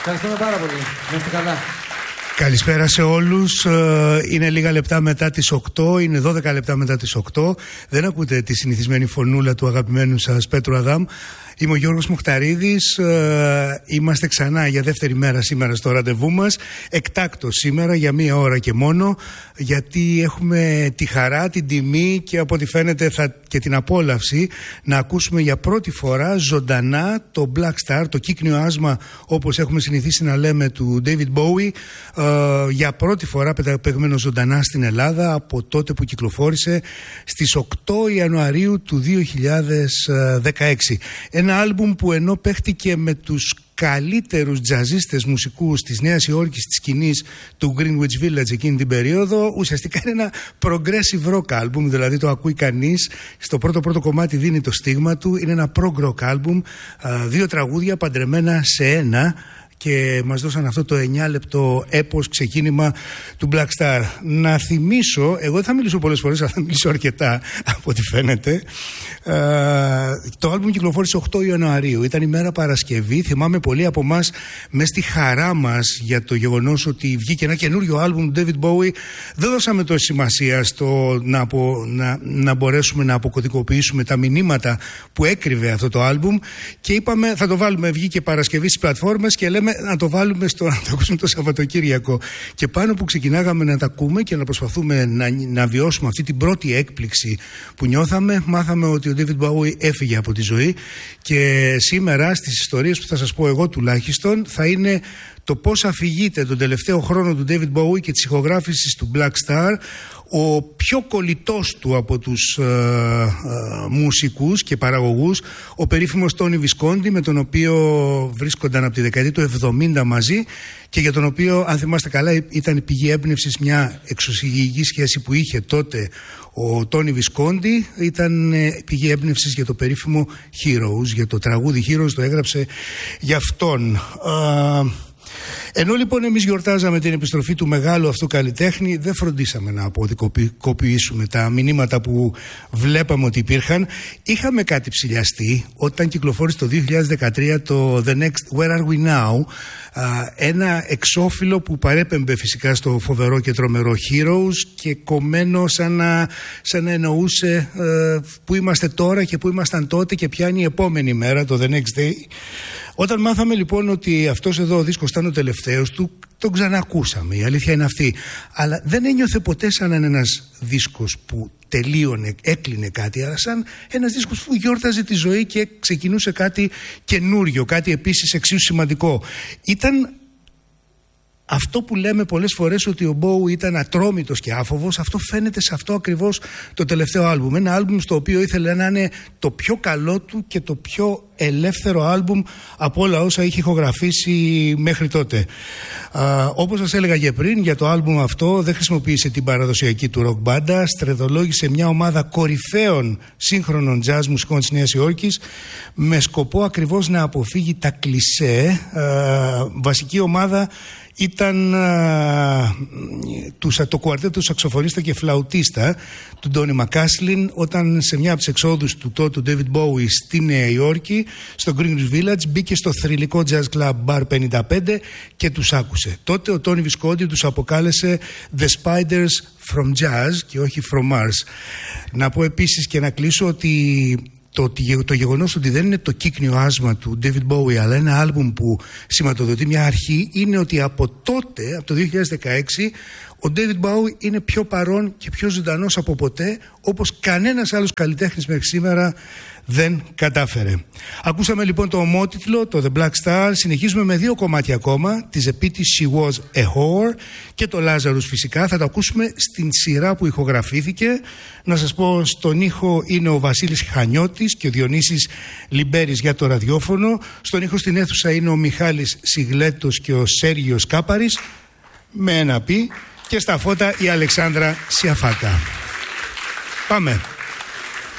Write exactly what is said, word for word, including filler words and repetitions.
Ευχαριστούμε πάρα πολύ. Να είστε καλά. Καλησπέρα σε όλους. Είναι λίγα λεπτά μετά τις οκτώ, είναι δώδεκα λεπτά μετά τις οκτώ. Δεν ακούτε τη συνηθισμένη φωνούλα του αγαπημένου σας Πέτρου Αδάμ. Είμαι ο Γιώργος Μουχταρίδης. Είμαστε ξανά για δεύτερη μέρα σήμερα στο ραντεβού μας. Εκτάκτος σήμερα για μία ώρα και μόνο, γιατί έχουμε τη χαρά, την τιμή και από ό,τι φαίνεται θα, και την απόλαυση να ακούσουμε για πρώτη φορά ζωντανά το Black Star, το κύκνιο άσμα όπως έχουμε συνηθίσει να λέμε του David Bowie, ε, για πρώτη φορά πεταγμένο ζωντανά στην Ελλάδα από τότε που κυκλοφόρησε στις οκτώ Ιανουαρίου του δύο χιλιάδες δεκαέξι. Ένα άλμπουμ που ενώ παίχτηκε με τους καλύτερους τζαζίστες μουσικούς της Νέας Υόρκης της σκηνής του Greenwich Village εκείνη την περίοδο, ουσιαστικά είναι ένα progressive rock album, δηλαδή το ακούει κανείς, στο πρώτο πρώτο κομμάτι δίνει το στίγμα του, είναι ένα prog rock album, δύο τραγούδια παντρεμένα σε ένα, και μας δώσαν αυτό το εννιά λεπτό έπος ξεκίνημα του Black Star. Να θυμίσω, εγώ δεν θα μιλήσω πολλές φορές, αλλά θα μιλήσω αρκετά από ό,τι φαίνεται. Uh, το άλμπουμ κυκλοφόρησε οκτώ Ιανουαρίου, ήταν η μέρα Παρασκευή. Θυμάμαι πολλοί από εμάς μες στη χαρά μας για το γεγονός ότι βγήκε ένα καινούριο άλμπουμ του David Bowie. Δεν δώσαμε τόση σημασία στο να, απο, να, να μπορέσουμε να αποκωδικοποιήσουμε τα μηνύματα που έκρυβε αυτό το άλμπουμ, και είπαμε θα το βάλουμε, βγήκε Παρασκευή στις πλατφόρμες και λέμε να το βάλουμε στο, να το ακούσουμε το Σαββατοκύριακο. Και πάνω που ξεκινάγαμε να τα ακούμε και να προσπαθούμε να, να βιώσουμε αυτή την πρώτη έκπληξη που νιώθαμε, μάθαμε ότι ο David Bowie έφυγε από τη ζωή. Και σήμερα στις ιστορίες που θα σας πω εγώ τουλάχιστον θα είναι το πώς αφηγείται τον τελευταίο χρόνο του David Bowie και της ηχογράφησης του Black Star ο πιο κολλητός του από τους ε, ε, μουσικούς και παραγωγούς, ο περίφημος Τόνι Βισκόντι, με τον οποίο βρίσκονταν από τη δεκαετία του εβδομήντα μαζί και για τον οποίο, αν θυμάστε καλά, ήταν πηγή έμπνευσης μια εξωσυγεϊκή σχέση που είχε τότε ο Τόνι Βισκόντι, ήταν πηγή έμπνευσης για το περίφημο Heroes, για το τραγούδι Heroes, το έγραψε για αυτόν. Ε, Ενώ λοιπόν εμείς γιορτάζαμε την επιστροφή του μεγάλου αυτού καλλιτέχνη, δεν φροντίσαμε να αποδικοποιήσουμε τα μηνύματα που βλέπαμε ότι υπήρχαν. Είχαμε κάτι ψηλιαστεί όταν κυκλοφόρησε το δύο χιλιάδες δεκατρία το The Next Where Are We Now, ένα εξώφυλλο που παρέπεμπε φυσικά στο φοβερό και τρομερό Heroes και κομμένο σαν να, σαν να εννοούσε ε, που είμαστε τώρα και που ήμασταν τότε και ποια είναι η επόμενη μέρα, το The Next Day. Όταν μάθαμε λοιπόν ότι αυτός εδώ ο δίσκος ήταν ο τελευταίος του, τον ξανακούσαμε, η αλήθεια είναι αυτή. Αλλά δεν ένιωθε ποτέ σαν ένας δίσκος που τελείωνε, έκλεινε κάτι, αλλά σαν ένας δίσκος που γιόρταζε τη ζωή και ξεκινούσε κάτι καινούριο, κάτι επίσης εξίσου σημαντικό. Ήταν αυτό που λέμε πολλές φορές ότι ο Bowie ήταν ατρόμητος και άφοβος, αυτό φαίνεται σε αυτό ακριβώς το τελευταίο άλμπουμ. Ένα άλμπουμ στο οποίο ήθελε να είναι το πιο καλό του και το πιο ελεύθερο άλμπουμ από όλα όσα είχε ηχογραφήσει μέχρι τότε. Α, όπως σας έλεγα και πριν, για το άλμπουμ αυτό δεν χρησιμοποίησε την παραδοσιακή του ροκ μπάντα, στρεδολόγησε μια ομάδα κορυφαίων σύγχρονων jazz μουσικών της Νέας Υόρκης με σκοπό ακριβώς να αποφύγει τα κλισέ. Α, βασική ομάδα ήταν α, τους, το κουαρτέτο του σαξοφωνίστα και φλαουτίστα του Ντόνι Μακάσλιν, όταν σε μια από τις εξόδους του τότε του David Bowie στη Νέα Υόρκη, στο Greenwich Village, μπήκε στο θρυλικό jazz club Bar πενήντα πέντε και τους άκουσε. Τότε ο Τόνι Βισκόντι τους αποκάλεσε The Spiders from Jazz και όχι from Mars. Να πω επίσης και να κλείσω ότι Το, το γεγονός ότι δεν είναι το κύκνιο άσμα του David Bowie αλλά ένα άλμπουμ που σηματοδοτεί μια αρχή είναι ότι από τότε, από το δύο χιλιάδες δεκαέξι, ο David Bowie είναι πιο παρόν και πιο ζωντανός από ποτέ, όπως κανένας άλλος καλλιτέχνης μέχρι σήμερα δεν κατάφερε. Ακούσαμε λοιπόν το ομότιτλο, το The Black Star. Συνεχίζουμε με δύο κομμάτια ακόμα, της επίτης She Was a Whore και το Lazarus φυσικά. Θα το ακούσουμε στην σειρά που ηχογραφήθηκε. Να σας πω, στον ήχο είναι ο Βασίλης Χανιώτης και ο Διονύσης Λιμπέρης για το ραδιόφωνο. Στον ήχο στην αίθουσα είναι ο Μιχάλης Σιγλέτος και ο Σέργιος Κάπαρης με ένα πι, και στα φώτα η Αλεξάνδρα Σιαφάκα. Πάμε.